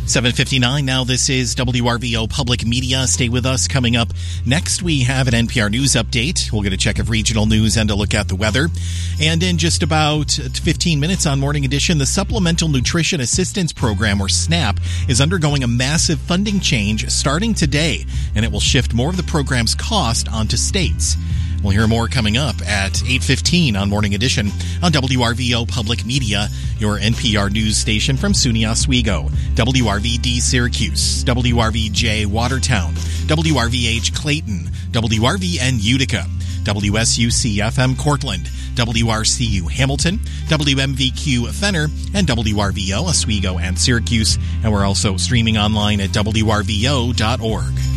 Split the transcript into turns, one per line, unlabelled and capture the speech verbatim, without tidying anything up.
seven fifty-nine now. This is W R V O Public Media. Stay with us. Coming up next, we have an N P R News update. We'll get a check of regional news and a look at the weather. And in just about fifteen minutes on Morning Edition, the Supplemental Nutrition Assistance Program, or SNAP, is undergoing a massive funding change starting today, and it will shift more of the program's cost onto states. We'll hear more coming up at eight fifteen on Morning Edition on W R V O Public Media, your N P R news station from SUNY Oswego, W R V D Syracuse, W R V J Watertown, W R V H Clayton, W R V N Utica, W S U C F M Cortland, W R C U Hamilton, W M V Q Fenner, and W R V O Oswego and Syracuse. And we're also streaming online at W R V O dot org.